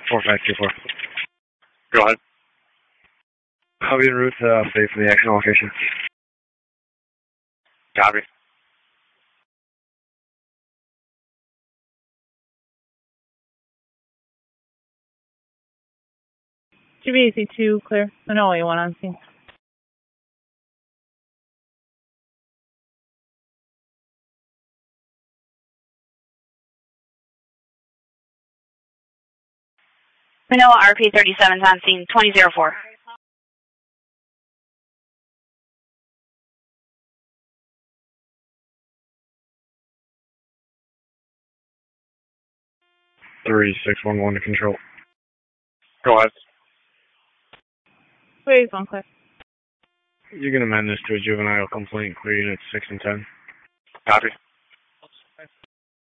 4524. Go ahead. I'll be en route to update for the accident location. Copy. GBAC2, clear. Manoli 1 on scene. Manila RP37 is on scene, 2004. Three 611 to control. Go ahead. Please, 1 clear. You can amend this to a juvenile complaint, clear units 6 and 10. Copy.